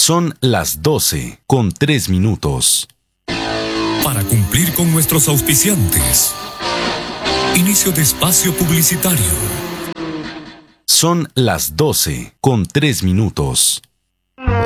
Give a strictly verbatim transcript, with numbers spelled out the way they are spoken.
Son las doce con tres minutos. Para cumplir con nuestros auspiciantes. Inicio de espacio publicitario. Son las doce con tres minutos.